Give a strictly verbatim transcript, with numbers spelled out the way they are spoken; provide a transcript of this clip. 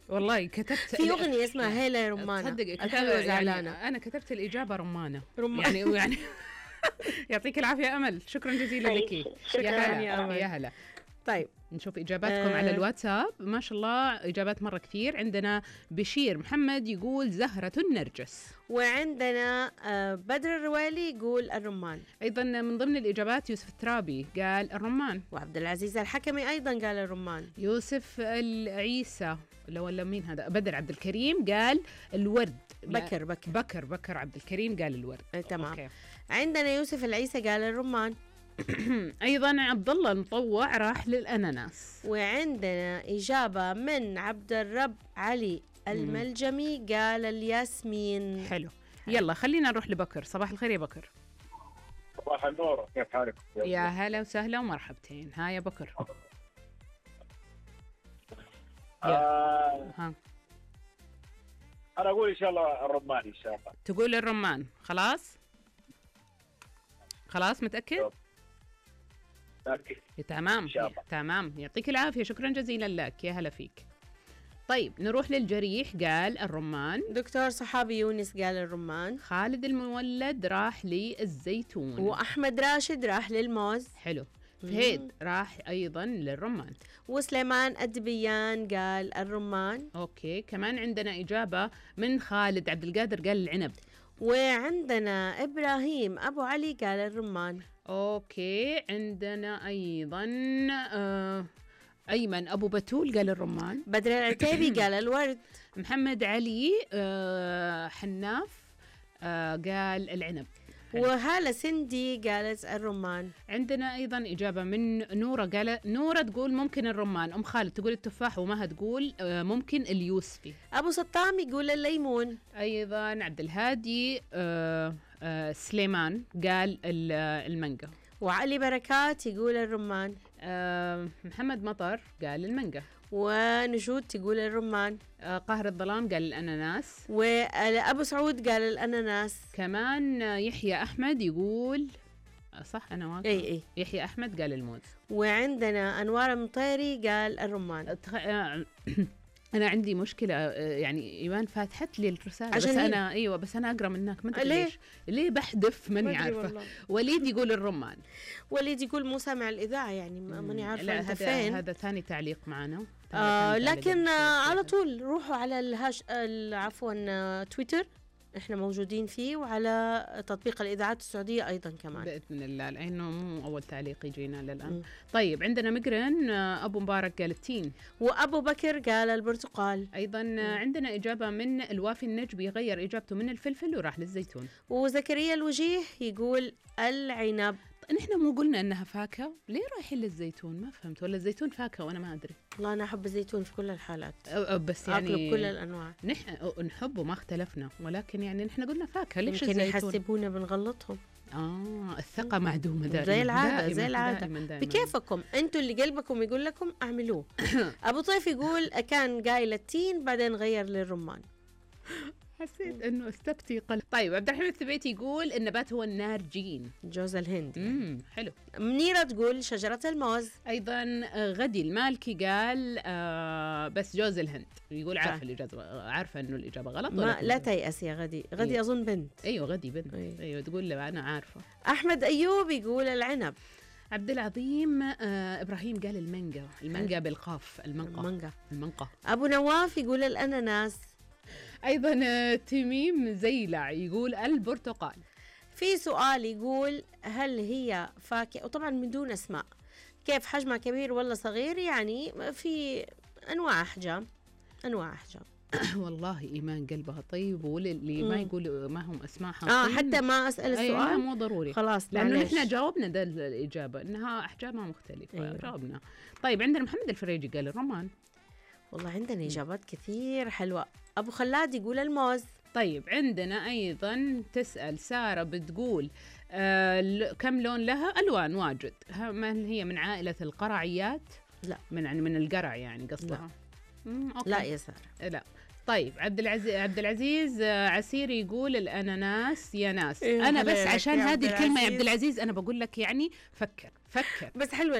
والله كتبت في أغنية اسمها هيلا يا رمانة. تصدق الحلوة زعلانة. يعني أنا كتبت الإجابة رمانة رمانة. يعني يعني يعطيك العافية أمل، شكرا جزيلا لك. يا هلا يا هلا. طيب نشوف إجاباتكم أه على الواتساب. ما شاء الله إجابات مرة كثير. عندنا بشير محمد يقول زهرة النرجس، وعندنا بدر الروالي يقول الرمان. أيضا من ضمن الإجابات يوسف الترابي قال الرمان، وعبد العزيز الحكمي أيضا قال الرمان. يوسف العيسى لو ولا مين هذا، بدر عبد الكريم قال الورد. بكر بكر بكر بكر عبد الكريم قال الورد. أه تمام. أوكي. عندنا يوسف العيسى قال الرمان. أيضا عبد الله المطوع راح للأناناس. وعندنا إجابة من عبد الرب علي الملجمي قال الياسمين. حلو. يلا خلينا نروح لبكر. صباح الخير يا بكر. صباح النور، كيف حالك؟ يا هلا وسهلا ومرحبتين. ها يا بكر. آه ها أنا أقول إن شاء الله الرمان. إن شاء الله تقول الرمان. خلاص خلاص متأكد؟ متأكد. تمام إن شاء الله. تمام، يعطيك العافية، شكرا جزيلا لك. يا هلا فيك. طيب نروح للجريح قال الرمان. دكتور صحابي يونس قال الرمان. خالد المولد راح للزيتون. وأحمد راشد راح للموز. حلو. فهيد راح أيضا للرمان. وسليمان الدبيان قال الرمان. أوكي. كمان عندنا إجابة من خالد عبد القادر قال العنب. وعندنا إبراهيم أبو علي قال الرمان. أوكي. عندنا أيضا آه أيمن أبو بتول قال الرمان. بدر العتيبي قال الورد. محمد علي آه حناف آه قال العنب. وهالة سندي قالت الرمان. عندنا أيضا إجابة من نورة قال نورة تقول ممكن الرمان. أم خالد تقول التفاح، ومها تقول آه ممكن اليوسفي. أبو سطام يقول الليمون. أيضا عبد الهادي آه آه سليمان قال المانجا. وعلي بركات يقول الرمان. آه محمد مطر قال المانجا. ونجود تقول الرمان. آه قاهر الظلام قال الأناناس. وأبو سعود قال الأناناس. كمان يحيى أحمد يقول صح أنا واقع. أي أي يحيى أحمد قال الموز. وعندنا أنوار مطيري قال الرمان. أنا عندي مشكلة يعني إيمان فاتحت لي الرسالة بس هي. أنا أيوة بس أنا أقرأ منك ما أدري ليه؟ ليش ليه بحذف ماني عارفة والله. وليد يقول الرمان. وليد يقول مو سامع الإذاعة يعني ماني عارفة أنت هذا فين. هذا ثاني تعليق معنا. آه لكن آه على طول روحوا على الهاش عفوا آه تويتر احنا موجودين فيه، وعلى تطبيق الإذاعات السعودية أيضا كمان بإذن الله، لأنه مو أول تعليق يجينا للآن. م. طيب عندنا مقرن أبو مبارك قال التين. وأبو بكر قال البرتقال. أيضا م. عندنا إجابة من الوافي النجبي غير إجابته من الفلفل وراح للزيتون. وزكريا الوجيه يقول العنب. نحن مو قلنا أنها فاكهة؟ ليه رايحين للزيتون؟ ما فهمت. ولا الزيتون فاكهة وأنا ما أدري. والله أنا أحب الزيتون في كل الحالات. أو أو بس يعني أكله بكل الأنواع. نحن نحبه ما اختلفنا، ولكن يعني نحن قلنا فاكهة. ليش يمكن الزيتون؟ يحسبونا بنغلطهم. آه الثقة معدومة دائما. زي العادة دائماً زي العادة دائماً دائماً. بكيفكم أنتوا اللي قلبكم يقول لكم أعملوه. أبو طيف يقول كان قايل التين بعدين غير للرمان. حسيت انه استبتي قلب. طيب عبد الرحيم الثبيتي يقول النبات هو النارجين، جوز الهند. امم حلو. منيرة تقول شجرة الموز. ايضا غدي المالكي قال آه بس جوز الهند. يقول عارفه الاجابه، عارفه انه الاجابه غلط. ما لا تيأس يا غدي. غدي أيوه. اظن بنت. ايوه غدي بنت. أيوه, أيوه تقول له انا عارفه. احمد ايوب يقول العنب. عبد العظيم آه ابراهيم قال المانجا. المانجا بالقاف. المنقى. المانجا. المنقى. ابو نواف يقول الاناناس. أيضا تميم زيلع يقول البرتقال. في سؤال يقول هل هي فاكهة، وطبعا من دون أسماء، كيف حجمها كبير ولا صغير؟ يعني في أنواع أحجام أنواع أحجام. والله إيمان قلبها طيب، واللي ما يقول ما هم أسماء حاطين آه حتى ما أسأل السؤال. أيوة مو ضروري خلاص لأنه نحن جاوبنا ده الإجابة إنها أحجامها مختلفة. أيوة. جاوبنا. طيب عندنا محمد الفريجي قال الرمان. والله عندنا إجابات كثير حلوة. أبو خلاد يقول الموز. طيب عندنا أيضا تسأل سارة بتقول آه كم لون لها؟ ألوان واجد. هل هي من عائلة القرعيات؟ لا من من القرع يعني قصدها. لا. لا يا سارة لا. طيب عبد العزيز عبد العزيز عسير يقول الأناناس يا ناس. إيه أنا بس عشان هذه الكلمة يا عبد العزيز أنا بقول لك يعني فكر فكر بس حلوة